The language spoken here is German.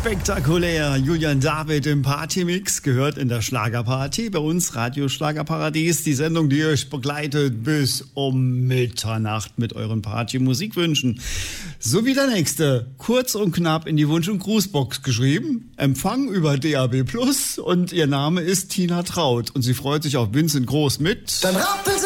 Spektakulär. Julian David im Partymix gehört in der Schlagerparty. Bei uns Radio Schlagerparadies. Die Sendung, die euch begleitet bis um Mitternacht mit euren Party-Musikwünschen. So wie der nächste. Kurz und knapp in die Wunsch- und Grußbox geschrieben. Empfang über DAB+. Und ihr Name ist Tina Traut. Und sie freut sich auf Vincent Groß mit... Dann rappelt